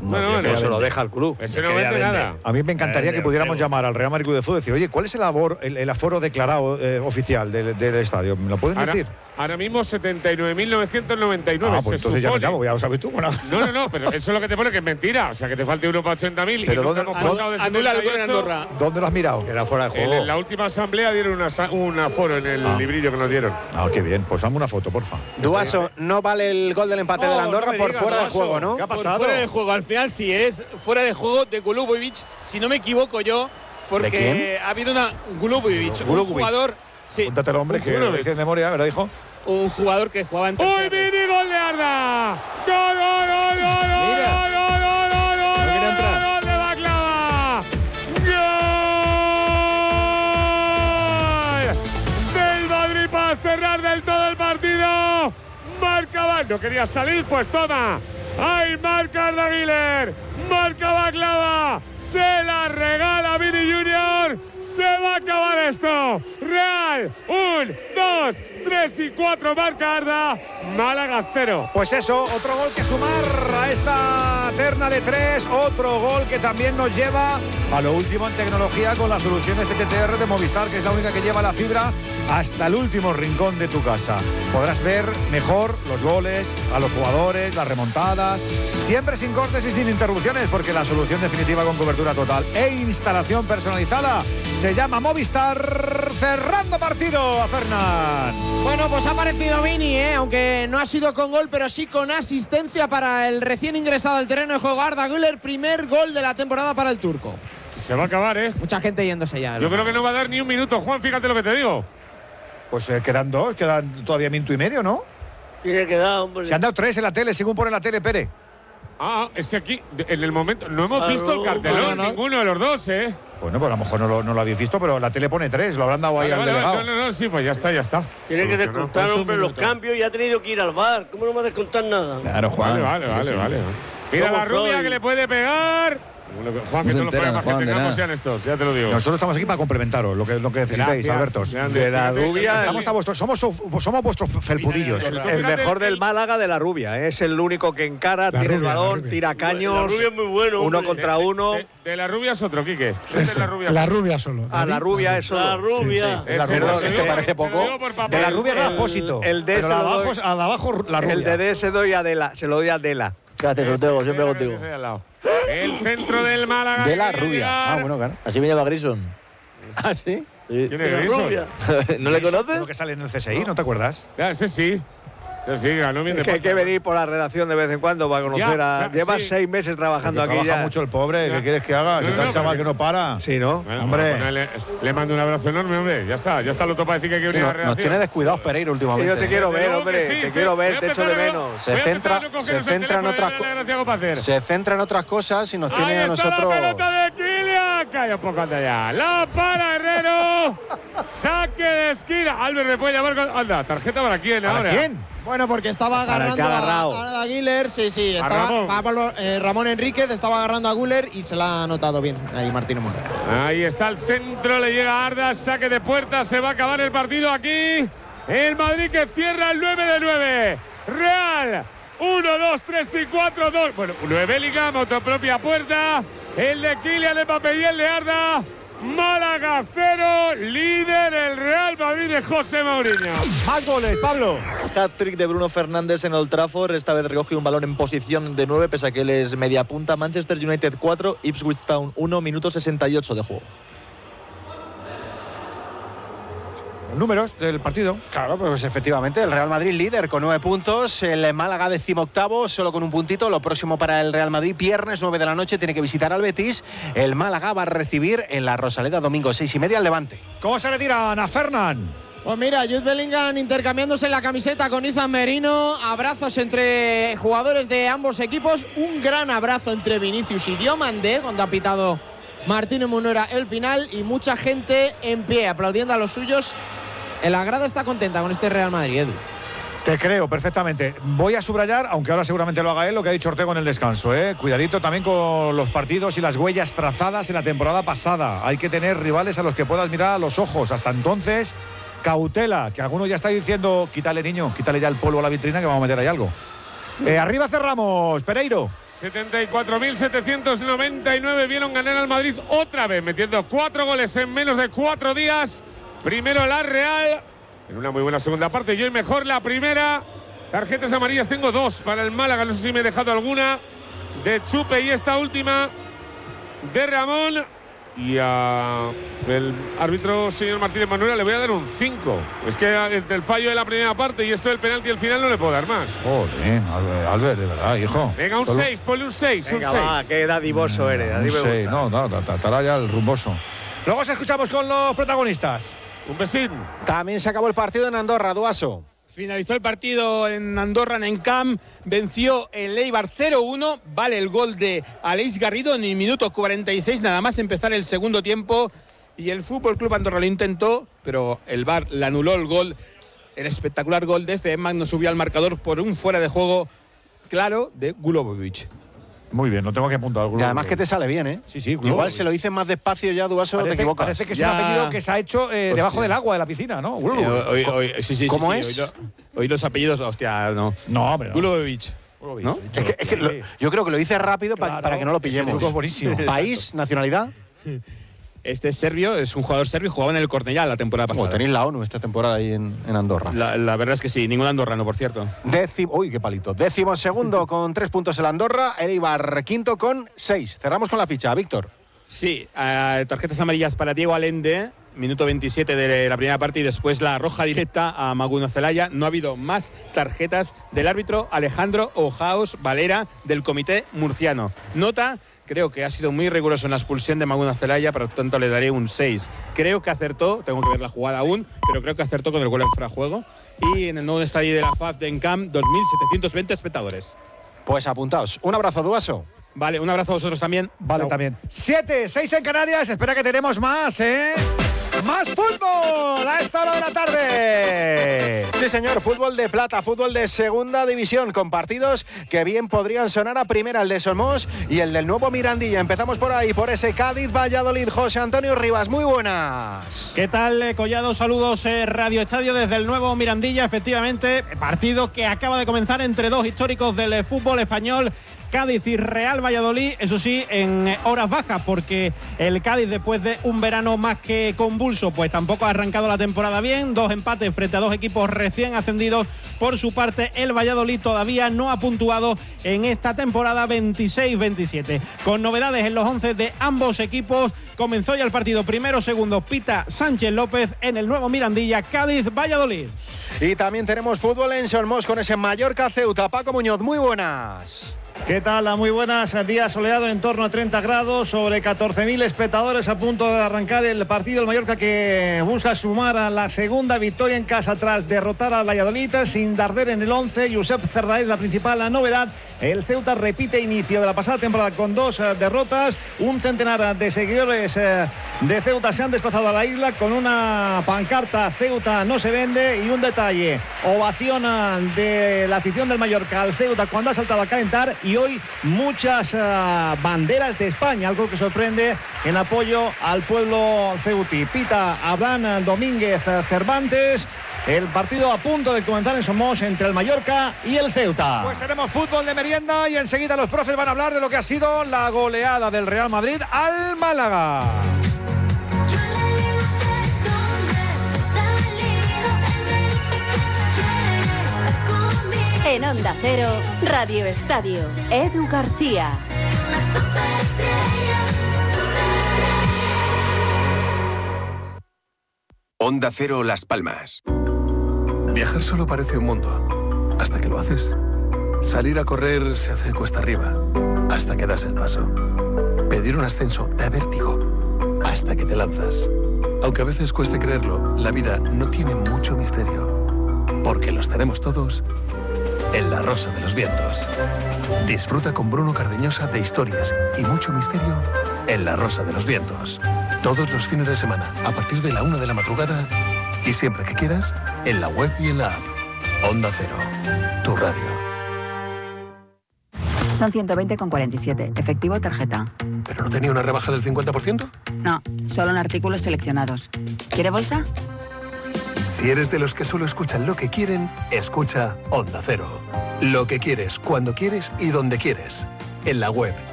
No, se lo deja al club. Ese no vende nada. A mí me encantaría que pudiéramos llamar al Real Madrid Club de Fútbol y decir, oye, ¿cuál es el aforo declarado oficial del estadio? ¿Me lo pueden decir? Ahora mismo 79.999. Ah, pues entonces ya me llamo, ya lo sabes tú. Bueno. No, pero eso es lo que te pone que es mentira. O sea, que te falte uno para 80.000. Pero ¿dónde hemos pasado de 78? ¿Dónde lo has mirado? Era fuera de juego. En la última asamblea dieron un aforo en el librillo que nos dieron. Ah, qué bien. Pues dame una foto, porfa. Duaso, no vale el gol del empate de la Andorra por fuera de juego, ¿no? ¿Qué ha pasado? Por fuera de juego. Al final sí es fuera de juego de Golubovic, si no me equivoco yo, porque ha habido Golubovic, un jugador. Sí, Cuéntatelo, hombre, que lo dice de memoria, ¿verdad, hijo? Un jugador que jugaba en tercera. ¡Uy, mini gol de Arda! ¡Gol, gol, gol, gol! Mira. ¡Gol! No quiere entrar. ¡Gol de Baklava! ¡Gol! Del Madrid para cerrar del todo el partido. Marca no quería salir, pues toma. ¡Ay, marca Arda Güler! ¡Marca Baklava! ¡Se la regala Vini Junior! ¡Se va a acabar esto! ¡Real! 1, 2, 3 y 4 marca Arda. Málaga 0. Pues eso, otro gol que sumar a esta terna de 3. Otro gol que también nos lleva a lo último en tecnología con la solución FTTR de Movistar, que es la única que lleva la fibra hasta el último rincón de tu casa. Podrás ver mejor los goles, a los jugadores, las remontadas, siempre sin cortes y sin interrupciones, porque la solución definitiva con cobertura total e instalación personalizada se llama Movistar. Cerrando partido a Fernán. Bueno, pues ha aparecido Vini, aunque no ha sido con gol, pero sí con asistencia para el recién ingresado al terreno de juego Arda Güler. Primer gol de la temporada para el turco. Se va a acabar, Mucha gente yéndose ya. Yo creo que no va a dar ni un minuto, Juan, fíjate lo que te digo. Pues quedan 2, quedan todavía minuto y medio, ¿no? Tiene que dar, hombre. Se han dado 3 en la tele, según pone la tele, Pere. Es que aquí, en el momento, no hemos visto el cartelón, ninguno de los dos, Bueno, pues a lo mejor no lo habéis visto, pero la tele pone 3, lo habrán dado ahí al delegado. No, sí, pues ya está. Tiene que descontar, hombre, los cambios y ha tenido que ir al bar. ¿Cómo no va a descontar nada? Claro, Juan. Vale. Mira la rubia que le puede pegar. Juan, que todos los problemas que tengamos sean estos, ya te lo digo. Nosotros estamos aquí para complementaros lo que necesitéis, Albertos. De la rubia. Estamos a vuestros, somos vuestros felpudillos. El mejor del Málaga de la rubia. Es el único que encara, tiene el balón, tira caños. La rubia es muy bueno. Uno contra uno. De la rubia es otro, Quique. La rubia solo. La rubia es solo. La rubia. Perdón, es que parece poco. De la rubia es Apósito. El D pero abajo la rubia. El de D se lo doy a Adela. Gracias, Ortego, siempre contigo. El centro del Málaga. De la rubia. Ah, bueno, claro. Así me llama Grison. ¿Ah, sí? Sí. ¿Quién es Grison? ¿No le conoces? Lo que sale en el CSI, ¿no te acuerdas? Ese sí. Sí, ganó bien de Es que hay que venir por la redacción de vez en cuando para conocer a. Lleva 6 meses trabajando aquí trabaja ya. mucho el pobre, ¿qué quieres que haga? Si está el chaval que no para. Sí, ¿no? Bueno, hombre. Le mando un abrazo enorme, hombre. Ya está lo topa para decir que hay que venir a la redacción. Nos tiene descuidados Pereira últimamente. Yo te quiero ver, hombre. Sí, te quiero ver, te echo de menos. Se centra en otras cosas y nos tiene a nosotros. Ahí está la pelota de Kylian. Calla un poco anda ya. La para Herrero. Saque de esquina. Albert me puede llamar. Anda, tarjeta para quién ahora. ¿Para quién? Bueno, porque estaba agarrando a Arda Güler. Sí. Ramón Enríquez estaba agarrando a Güler y se la ha anotado bien ahí Martínez Monreal. Ahí está el centro, le llega a Arda, saque de puerta, se va a acabar el partido aquí. El Madrid que cierra el 9 de 9. Real, 1, 2, 3 y 4, 2. Bueno, 9 Bellingham, otra propia puerta. El de Kylian Mbappé y el de Arda. Málaga 0, líder el Real Madrid de José Mourinho. Más goles, Pablo. Hat-trick de Bruno Fernández en Old Trafford. Esta vez recoge un balón en posición de 9, pese a que él es media punta. Manchester United 4, Ipswich Town 1, minuto 68 de juego. Números del partido. Claro, pues efectivamente, el Real Madrid líder con 9 puntos, el Málaga 18º, solo con un puntito. Lo próximo para el Real Madrid, viernes 9 de la noche, tiene que visitar al Betis. El Málaga va a recibir en la Rosaleda domingo 6:30 al Levante. ¿Cómo se retiran a Fernán? Pues mira, Jude Bellingham intercambiándose la camiseta con Izan Merino. Abrazos entre jugadores de ambos equipos. Un gran abrazo entre Vinicius y Diomandé cuando ha pitado Martínez Munera el final. Y mucha gente en pie aplaudiendo a los suyos. La grada está contenta con este Real Madrid, Edu. Te creo perfectamente. Voy a subrayar, aunque ahora seguramente lo haga él, lo que ha dicho Ortego en el descanso. Cuidadito también con los partidos y las huellas trazadas en la temporada pasada. Hay que tener rivales a los que puedas mirar a los ojos. Hasta entonces, cautela, que alguno ya está diciendo, quítale niño, quítale ya el polvo a la vitrina que vamos a meter ahí algo. Arriba cerramos, Pereiro. 74.799 vieron ganar al Madrid otra vez, metiendo 4 goles en menos de 4 días. Primero la Real, en una muy buena segunda parte, y hoy mejor la primera. Tarjetas amarillas tengo 2 para el Málaga, no sé si me he dejado alguna. De Chupe y esta última de Ramón. Y a el árbitro, señor Martínez Manuela, le voy a dar un 5. Es que entre el fallo de la primera parte y esto del penalti al final no le puedo dar más. Joder, Albert, de verdad, hijo. Venga, un 6, ponle un 6. Venga, un 6. va, qué dadivoso eres. A mí me gusta. No, estará ya el rumboso. Luego os escuchamos con los protagonistas. Un besín. También se acabó el partido en Andorra, Duaso. Finalizó el partido en Andorra, en Camp, venció el Eibar 0-1, vale el gol de Aleix Garrido en el minuto 46, nada más empezar el segundo tiempo, y el Fútbol Club Andorra lo intentó, pero el VAR le anuló el gol, el espectacular gol de F. Magno subió al marcador por un fuera de juego claro de Gulobovic. Muy bien, no tengo que apuntar. Y además que te sale bien, ¿eh? Sí, Igual se lo dices más despacio ya, Duaso, te equivocas. Parece que es un apellido que se ha hecho debajo del agua de la piscina, ¿no? Sí, ¿Cómo es? Hoy los apellidos, hostia, no. No, hombre. Gulobovic. ¿No? Es que yo creo que lo dice rápido para que no lo pillemos. Es buenísimo. País, nacionalidad. Este es serbio, es un jugador serbio, jugaba en el Cornellá la temporada pasada. Tenéis la ONU esta temporada ahí en Andorra. La verdad es que sí, ningún andorrano, por cierto. Uy, qué palito. 12º con 3 puntos el Andorra, el Eibar quinto con 6. Cerramos con la ficha, Víctor. Sí, tarjetas amarillas para Diego Allende, minuto 27 de la primera parte, y después la roja directa a Maguno Zelaya. No ha habido más tarjetas del árbitro Alejandro Ojaos Valera del comité murciano. Nota: creo que ha sido muy riguroso en la expulsión de Maguno Zelaya, por lo tanto le daré un 6. Creo que acertó, tengo que ver la jugada aún, pero creo que acertó con el gol en fuera de juego. Y en el nuevo estadio de la FAF de Encamp, 2.720 espectadores. Pues apuntaos. Un abrazo, Duaso. Vale, un abrazo a vosotros también. Vale, Chao. también. 7, 6 en Canarias. Espera que tenemos más, ¿eh? ¡Más fútbol a esta hora de la tarde! Sí, señor, fútbol de plata, fútbol de segunda división, con partidos que bien podrían sonar a primera, el de Somos y el del nuevo Mirandilla. Empezamos por ahí, por ese Cádiz-Valladolid. José Antonio Rivas, muy buenas. ¿Qué tal, Collado? Saludos, Radio Estadio desde el nuevo Mirandilla. Efectivamente, partido que acaba de comenzar entre dos históricos del fútbol español, Cádiz y Real Valladolid, eso sí, en horas bajas, porque el Cádiz, después de un verano más que convulso, pues tampoco ha arrancado la temporada bien. 2 empates frente a 2 equipos recién ascendidos. Por su parte, el Valladolid todavía no ha puntuado en esta temporada 26-27. Con novedades en los 11 de ambos equipos, comenzó ya el partido. Primero, segundo, pita Sánchez López en el nuevo Mirandilla, Cádiz-Valladolid. Y también tenemos fútbol en Somos con ese Mallorca-Ceuta. Paco Muñoz, muy buenas. ¿Qué tal? Muy buenas. Día soleado, en torno a 30 grados, sobre 14.000 espectadores, a punto de arrancar el partido. El Mallorca que busca sumar a la segunda victoria en casa tras derrotar al Valladolid. Sin Darder en el 11, Josep Cerda es la principal novedad. El Ceuta repite inicio de la pasada temporada con 2 derrotas. Un centenar de seguidores de Ceuta se han desplazado a la isla con una pancarta: Ceuta no se vende. Y un detalle: ovación de la afición del Mallorca al Ceuta cuando ha saltado a calentar. Y hoy muchas banderas de España, algo que sorprende en apoyo al pueblo ceutí. Pita Abraham Domínguez Cervantes. El partido a punto de comenzar en Somos entre el Mallorca y el Ceuta. Pues tenemos fútbol de merienda y enseguida los profes van a hablar de lo que ha sido la goleada del Real Madrid al Málaga. En Onda Cero, Radio Estadio, Edu García. Onda Cero Las Palmas. Viajar solo parece un mundo, hasta que lo haces. Salir a correr se hace cuesta arriba, hasta que das el paso. Pedir un ascenso da vértigo, hasta que te lanzas. Aunque a veces cueste creerlo, la vida no tiene mucho misterio, porque los tenemos todos en La Rosa de los Vientos. Disfruta con Bruno Cardeñosa de historias y mucho misterio en La Rosa de los Vientos. Todos los fines de semana, a partir de la 1 de la madrugada, y siempre que quieras, en la web y en la app. Onda Cero, tu radio. Son 120,47. Efectivo, tarjeta. ¿Pero no tenía una rebaja del 50%? No, solo en artículos seleccionados. ¿Quiere bolsa? Si eres de los que solo escuchan lo que quieren, escucha Onda Cero. Lo que quieres, cuando quieres y donde quieres. En la web,